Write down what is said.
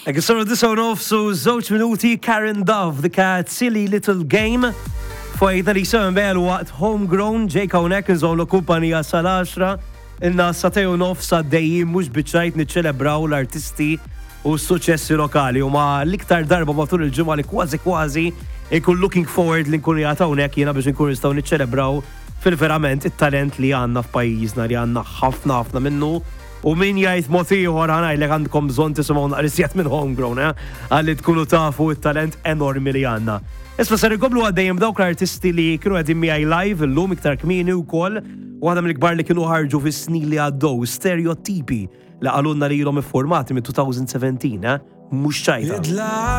Għissaru disaw nofsu zoċ minuti Karen Dove, the cat silly little game. Fajtna li jisem bel waqt homegrown, ġejka unek nżawlu kumpanija sal-10, inna satew nofsa dejjim mux biċċajt niċċelebraw l-artisti u s-suċessi lokali. U ma l-iktar darba matul il-ġimma li kważi ikun looking forward li nkun jgħata unek jena biex nkun nistaw niċċelebraw fil-verament il-talent li għanna f'pajjiżna li għanna ħafna minnu. U min jgħid motiħor għanaj għandkom bżon tisimaw naqrisjat minn homegrown, għalli tkunu tafu il-talent enormi li għanna. Isma ser ikoblu għaddejjem dawk l-artisti li kienu għedin miħaj live l-lum iktar kmini u koll, u għadam l-ikbar li kienu ħarġu fis-snin li għaddow, stereotipi li għalunna li jilom formati minn 2017, mux ċajta.